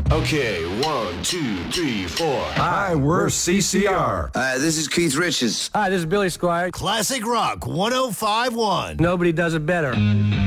Okay, 1, 2, 3, 4. Hi, we're CCR. This is Keith Richards. Hi, this is Billy Squire. Classic Rock 1051. Nobody does it better.